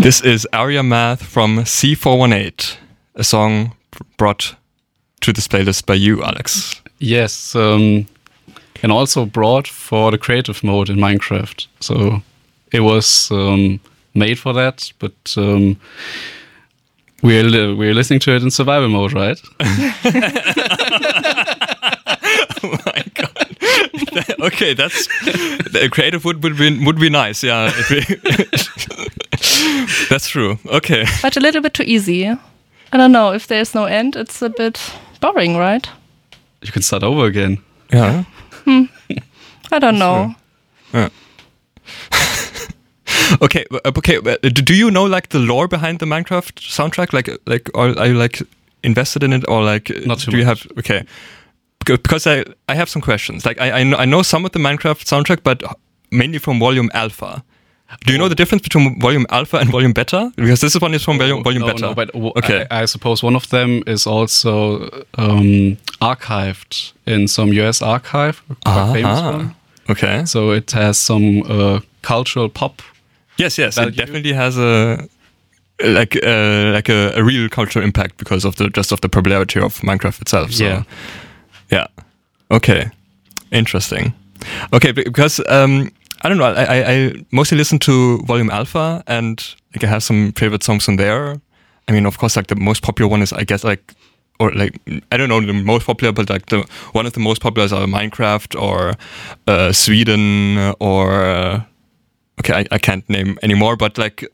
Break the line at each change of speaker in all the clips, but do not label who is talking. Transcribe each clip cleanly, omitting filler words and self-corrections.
This is Aria Math from C418, a song brought to this playlist by you, Alex.
Yes, and also brought for the creative mode in Minecraft. So it was made for that, but we're listening to it in survival mode, right?
Oh my god! Okay, that's the creative would be nice. Yeah, that's true. Okay,
but a little bit too easy. I don't know, if there's no end, it's a bit boring, right?
You can start over again.
Yeah.
I don't know.
Yeah. Okay. Do you know like the lore behind the Minecraft soundtrack? Like, or are you like invested in it, or like?
Not too
do you
much.
have okay? Because I have some questions. Like I know some of the Minecraft soundtrack, but mainly from Volume Alpha. Do you know the difference between Volume Alpha and Volume Beta? Because this one is from Volume Beta.
No, but
okay.
I suppose one of them is also archived in some US archive, quite famous one.
Okay.
So it has some cultural pop.
Yes, it
value.
definitely has a real cultural impact because of the popularity of Minecraft itself. So.
Yeah.
Yeah. Okay. Interesting. Okay, because I don't know. I mostly listen to Volume Alpha, and like I have some favorite songs on there. I mean, of course, like the most popular one is, I guess, I don't know the most popular, but like one of the most popular is Minecraft or Sweden or okay, I can't name anymore, but like.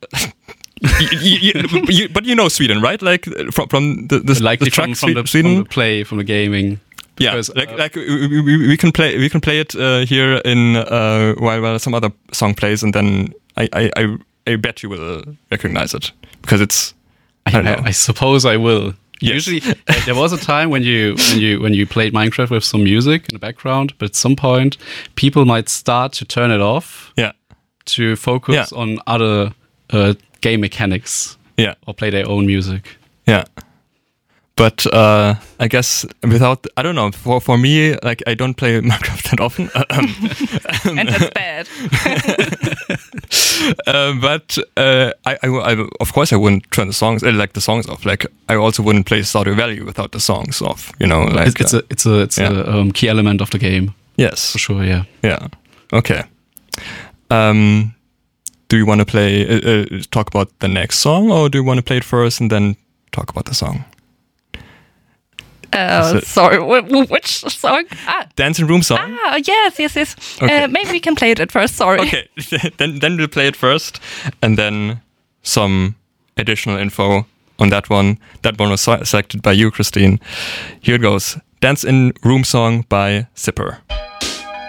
But you know Sweden, right? Like from the track Sweden,
from the gaming.
Because, like we can play it here in while some other song plays, and then I bet you will recognize it because it's.
I suppose I will.
Yes.
Usually, there was a time when you played Minecraft with some music in the background, but at some point, people might start to turn it off.
Yeah.
To focus on other game mechanics.
Yeah.
Or play their own music.
Yeah. But I guess I don't know. For me, like I don't play Minecraft that often,
and that's bad.
But I of course I wouldn't turn the songs off. Like I also wouldn't play Stardew Valley without the songs off. You know, like
it's a key element of the game.
Yes,
for sure. Yeah.
Yeah. Okay. Do you want to talk about the next song, or do you want to play it first and then talk about the song?
Sorry, which song?
Dancing Room song?
Yes.
Okay.
Maybe we can play it at first, sorry.
Okay, then we'll play it first, and then some additional info on that one. That one was selected by you, Christine. Here it goes. Dance in Room song by Zipper.